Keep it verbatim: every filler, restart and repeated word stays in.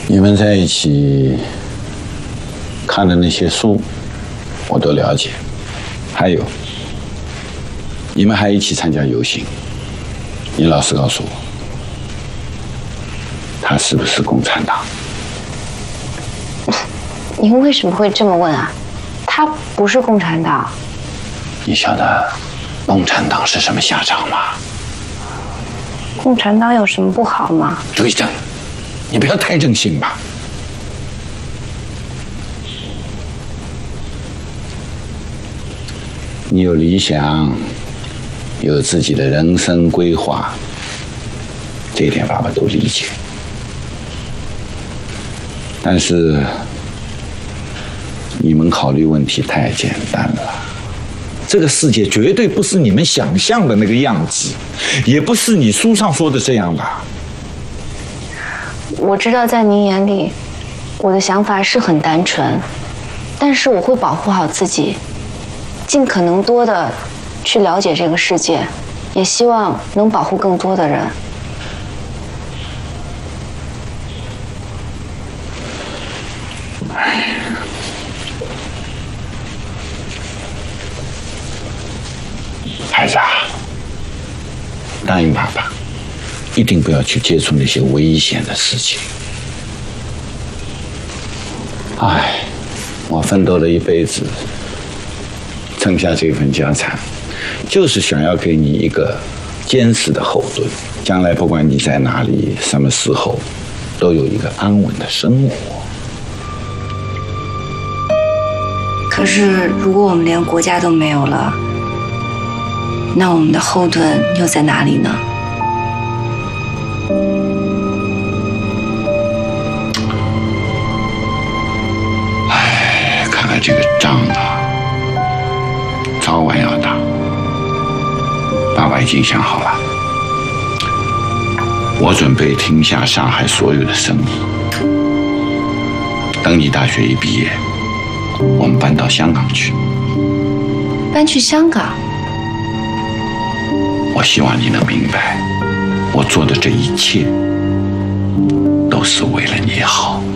你们在一起看的那些书，我都了解。还有，你们还一起参加游行。你老实告诉我，他是不是共产党？ 您为什么会这么问啊？他不是共产党。 你晓得共产党是什么下场吗？ 共产党有什么不好吗？ 对的，你不要太任性吧。你有理想，有自己的人生规划，这一点爸爸都理解。但是你们考虑问题太简单了。这个世界绝对不是你们想象的那个样子，也不是你书上说的这样的。 我知道在您眼里，我的想法是很单纯，但是我会保护好自己，尽可能多的去了解这个世界，也希望能保护更多的人。孩子啊，答应爸爸，一定不要去接触那些危险的事情。哎，我奋斗了一辈子，挣下这份家产，就是想要给你一个坚实的后盾，将来不管你在哪里、什么时候，都有一个安稳的生活。 可是，如果我们连国家都没有了，那我们的后盾又在哪里呢？ 哎，看来这个仗啊，早晚要打。爸爸已经想好了，我准备停下上海所有的生意，等你大学一毕业，我们搬到香港去。 搬去香港？ 我希望你能明白，我做的这一切都是为了你好。